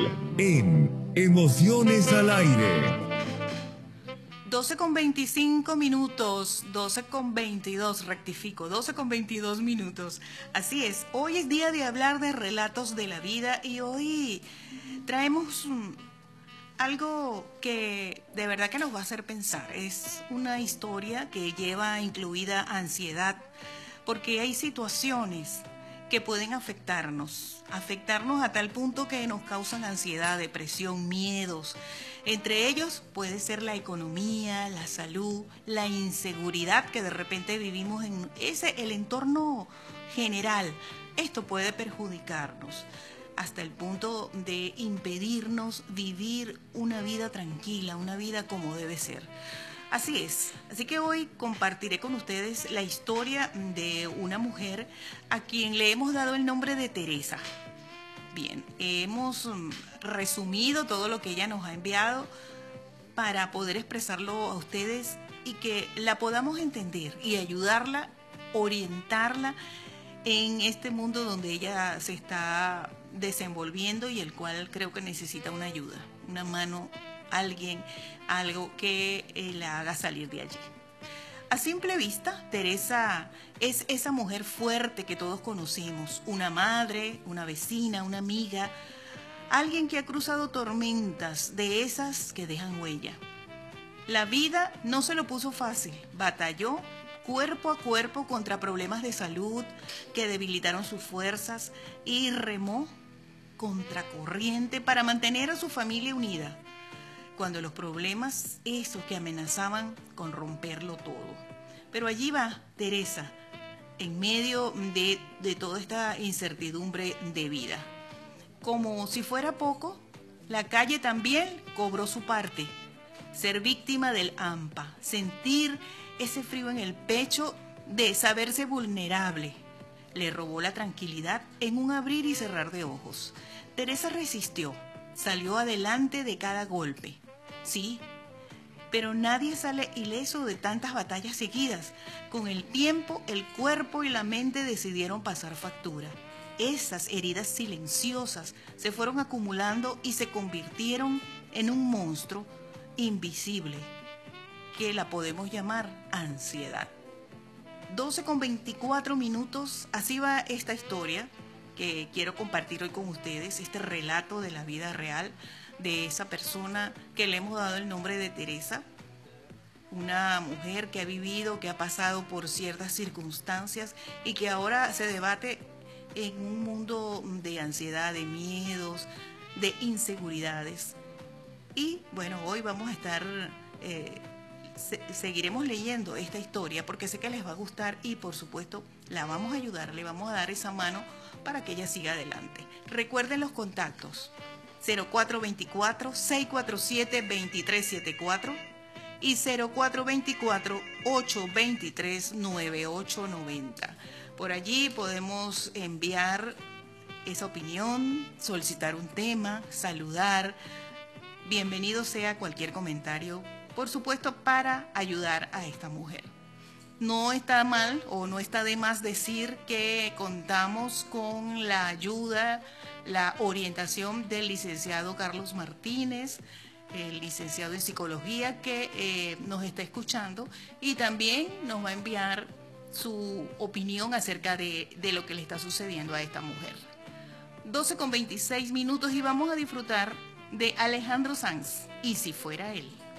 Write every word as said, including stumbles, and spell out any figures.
en Emociones al Aire. doce con veinticinco minutos, doce con veintidós, rectifico, doce con veintidós minutos. Así es, hoy es día de hablar de relatos de la vida y hoy traemos um, algo que de verdad que nos va a hacer pensar. Es una historia que lleva incluida ansiedad, porque hay situaciones que pueden afectarnos, afectarnos a tal punto que nos causan ansiedad, depresión, miedos. Entre ellos puede ser la economía, la salud, la inseguridad que de repente vivimos en ese el entorno general. Esto puede perjudicarnos hasta el punto de impedirnos vivir una vida tranquila, una vida como debe ser. Así es, así que hoy compartiré con ustedes la historia de una mujer a quien le hemos dado el nombre de Teresa. Bien, hemos resumido todo lo que ella nos ha enviado para poder expresarlo a ustedes y que la podamos entender y ayudarla, orientarla en este mundo donde ella se está desenvolviendo y el cual creo que necesita una ayuda, una mano, alguien, algo que eh, la haga salir de allí. A simple vista, Teresa es esa mujer fuerte que todos conocimos, una madre, una vecina, una amiga, alguien que ha cruzado tormentas de esas que dejan huella. La vida no se lo puso fácil, batalló cuerpo a cuerpo contra problemas de salud que debilitaron sus fuerzas y remó contracorriente para mantener a su familia unida, cuando los problemas, esos que amenazaban con romperlo todo. Pero allí va Teresa, en medio de, de toda esta incertidumbre de vida. Como si fuera poco, la calle también cobró su parte. Ser víctima del hampa, sentir ese frío en el pecho de saberse vulnerable, le robó la tranquilidad en un abrir y cerrar de ojos. Teresa resistió, salió adelante de cada golpe. Sí, pero nadie sale ileso de tantas batallas seguidas. Con el tiempo, el cuerpo y la mente decidieron pasar factura. Esas heridas silenciosas se fueron acumulando y se convirtieron en un monstruo invisible que la podemos llamar ansiedad. doce con veinticuatro minutos, así va esta historia que quiero compartir hoy con ustedes, este relato de la vida real de esa persona que le hemos dado el nombre de Teresa, una mujer que ha vivido, que ha pasado por ciertas circunstancias y que ahora se debate en un mundo de ansiedad, de miedos, de inseguridades. Y bueno, hoy vamos a estar, eh, se, seguiremos leyendo esta historia porque sé que les va a gustar y por supuesto la vamos a ayudar, le vamos a dar esa mano para que ella siga adelante. Recuerden los contactos: cero cuatro veinticuatro, seiscientos cuarenta y siete, veintitrés setenta y cuatro y cero cuatro veinticuatro, ochocientos veintitrés, noventa y ocho noventa. Por allí podemos enviar esa opinión, solicitar un tema, saludar. Bienvenido sea cualquier comentario, por supuesto, para ayudar a esta mujer. No está mal o no está de más decir que contamos con la ayuda, la orientación del licenciado Carlos Martínez, el licenciado en psicología que eh, nos está escuchando y también nos va a enviar su opinión acerca de, de lo que le está sucediendo a esta mujer. doce con veintiséis minutos y vamos a disfrutar de Alejandro Sanz, Y si fuera él.